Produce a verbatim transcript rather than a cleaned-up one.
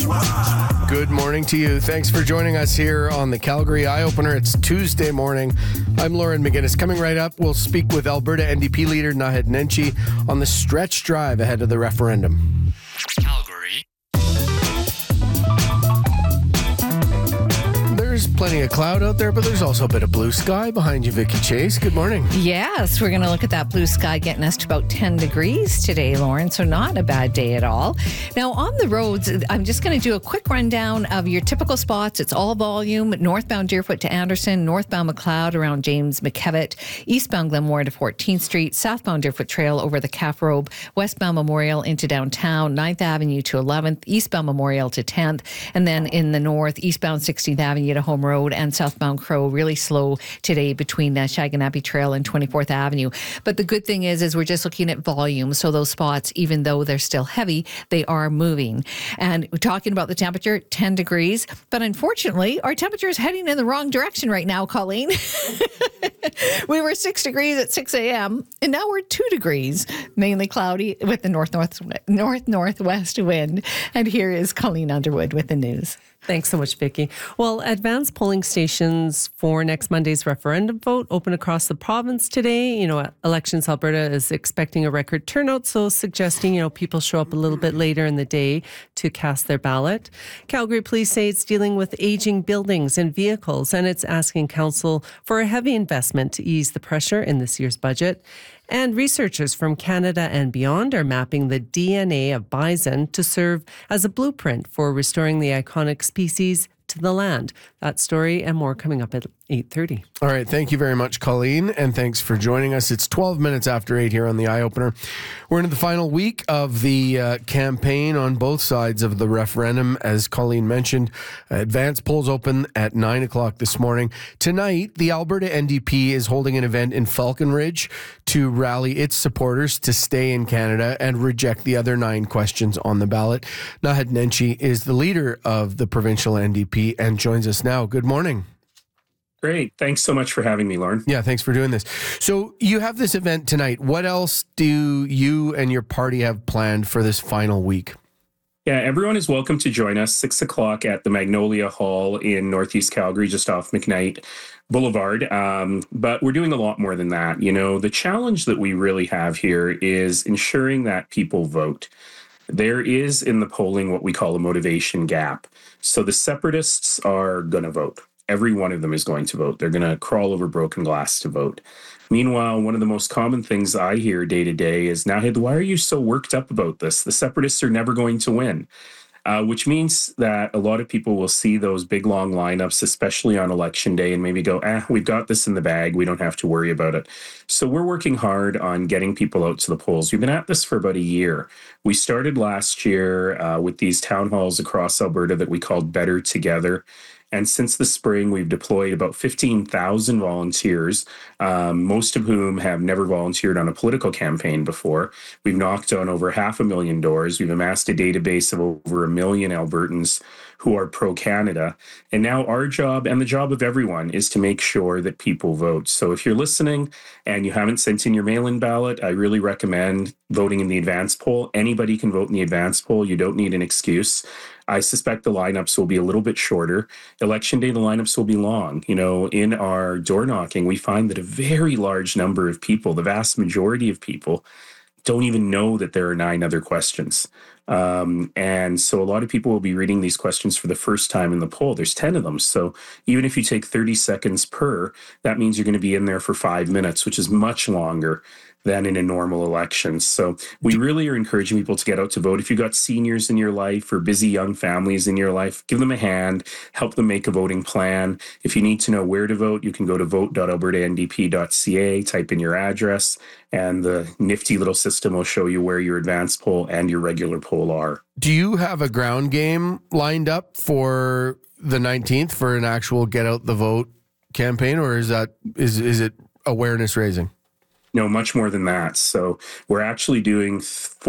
Good morning to you. Thanks for joining us here on the Calgary Eye Opener. It's Tuesday morning. I'm Lauren McGinnis. Coming right up, we'll speak with Alberta N D P leader Naheed Nenshi on the stretch drive ahead of the referendum. Calgary. There's plenty of cloud out there, but there's also a bit of blue sky behind you, Vicky Chase. Good morning. Yes, we're going to look at that blue sky getting us to about ten degrees today, Lauren, so not a bad day at all. Now, on the roads, I'm just going to do a quick rundown of your typical spots. It's all volume, northbound Deerfoot to Anderson, northbound McLeod around James McKevitt, eastbound Glenmore to fourteenth Street, southbound Deerfoot Trail over the Calf Robe, westbound Memorial into downtown, ninth Avenue to eleventh, eastbound Memorial to tenth, and then in the north, eastbound sixteenth Avenue to Home Road and southbound Crow really slow today between uh, Shaganappy Trail and twenty-fourth Avenue. But the good thing is, is we're just looking at volume. So those spots, even though they're still heavy, they are moving. And we're talking about the temperature, ten degrees. But unfortunately, our temperature is heading in the wrong direction right now, Colleen. We were six degrees at six a.m. and now we're two degrees, mainly cloudy with the north north north northwest wind. And here is Colleen Underwood with the news. Thanks so much, Vicki. Well, advanced polling stations for next Monday's referendum vote open across the province today. You know, Elections Alberta is expecting a record turnout, so suggesting, you know, people show up a little bit later in the day to cast their ballot. Calgary Police say it's dealing with aging buildings and vehicles, and it's asking council for a heavy investment to ease the pressure in this year's budget. And researchers from Canada and beyond are mapping the D N A of bison to serve as a blueprint for restoring the iconic species to the land. That story and more coming up at eight thirty. All right. Thank you very much, Colleen. And thanks for joining us. It's twelve minutes after eight here on the Eye Opener. We're into the final week of the uh, campaign on both sides of the referendum. As Colleen mentioned, advance polls open at nine o'clock this morning. Tonight, the Alberta N D P is holding an event in Falcon Ridge to rally its supporters to stay in Canada and reject the other nine questions on the ballot. Naheed Nenshi is the leader of the provincial N D P and joins us now. Good morning. Great. Thanks so much for having me, Lauren. Yeah, thanks for doing this. So you have this event tonight. What else do you and your party have planned for this final week? Yeah, everyone is welcome to join us six o'clock at the Magnolia Hall in Northeast Calgary, just off McKnight Boulevard. Um, but we're doing a lot more than that. You know, the challenge that we really have here is ensuring that people vote. There is in the polling what we call a motivation gap. So the separatists are going to vote. Every one of them is going to vote. They're going to crawl over broken glass to vote. Meanwhile, one of the most common things I hear day to day is, Naheed, why are you so worked up about this? The separatists are never going to win. Uh, which means that a lot of people will see those big, long lineups, especially on election day, and maybe go, eh, we've got this in the bag. We don't have to worry about it. So we're working hard on getting people out to the polls. We've been at this for about a year. We started last year uh, with these town halls across Alberta that we called Better Together. And since the spring, we've deployed about fifteen thousand volunteers, um, most of whom have never volunteered on a political campaign before. We've knocked on over half a million doors. We've amassed a database of over a million Albertans who are pro-Canada. And now our job and the job of everyone is to make sure that people vote. So if you're listening and you haven't sent in your mail-in ballot, I really recommend voting in the advance poll. Anybody can vote in the advance poll. You don't need an excuse. I suspect the lineups will be a little bit shorter. Election day, the lineups will be long. You know, in our door knocking, we find that a very large number of people, the vast majority of people, don't even know that there are nine other questions. Um, and so a lot of people will be reading these questions for the first time in the poll. There's ten of them. So even if you take thirty seconds per, that means you're going to be in there for five minutes, which is much longer than in a normal election. So we really are encouraging people to get out to vote. If you've got seniors in your life or busy young families in your life, give them a hand, help them make a voting plan. If you need to know where to vote, you can go to vote dot alberta n d p dot c a, type in your address, and the nifty little system will show you where your advance poll and your regular poll are. Do you have a ground game lined up for the nineteenth for an actual get out the vote campaign, or is that is is it awareness raising? No, much more than that. So we're actually doing